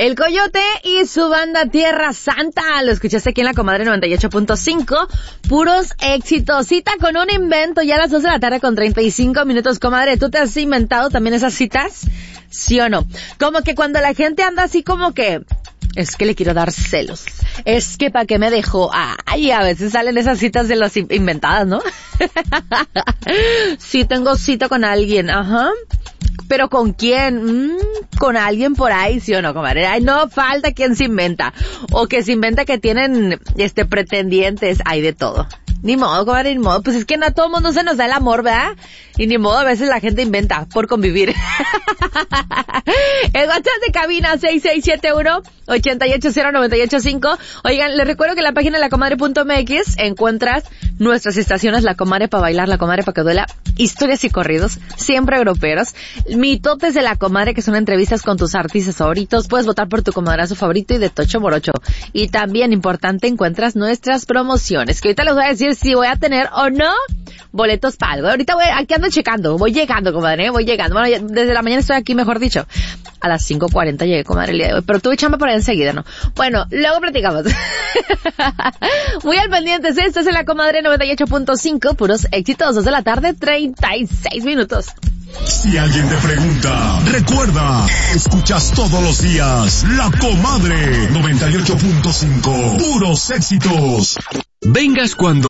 El Coyote y su banda Tierra Santa. Lo escuchaste aquí en la Comadre 98.5. Puros éxitos. Cita con un invento ya a las 2 de la tarde con 35 minutos. Comadre, ¿tú te has inventado también esas citas? ¿Sí o no? Como que cuando la gente anda así como que... Es que le quiero dar celos. Es que ¿para qué me dejó? Ay, a veces salen esas citas de las inventadas, ¿no? Sí, tengo cita con alguien, ajá. ¿Pero con quién? Con alguien por ahí, ¿sí o no, comadre? Ay, no falta quien se inventa. O que se inventa que tienen, pretendientes. Hay de todo. Ni modo, comadre, ni modo. Pues es que no a todo mundo se nos da el amor, ¿verdad? Y ni modo, a veces la gente inventa por convivir. El WhatsApp de cabina 6671-880985. Oigan, les recuerdo que en la página de lacomadre.mx encuentras nuestras estaciones, La Comadre para bailar, La Comadre para que duela, historias y corridos, siempre europeos, mitotes de La Comadre, que son entrevistas con tus artistas favoritos. Puedes votar por tu comadrazo favorito y de Tocho Morocho. Y también, importante, encuentras nuestras promociones, que ahorita les voy a decir si voy a tener o no boletos para algo. Ahorita aquí ando checando, voy llegando, comadre, voy llegando. Bueno, desde la mañana estoy aquí, mejor dicho. A las 5:40 llegué, comadre, el día de hoy. Pero tuve chamba por ahí enseguida, ¿no? Bueno, luego platicamos. Muy al pendiente, esto es en la Comadre 98.5, puros éxitos, 2 de la tarde, 36 minutos. Si alguien te pregunta, recuerda, escuchas todos los días La Comadre 98.5, puros éxitos. Vengas cuando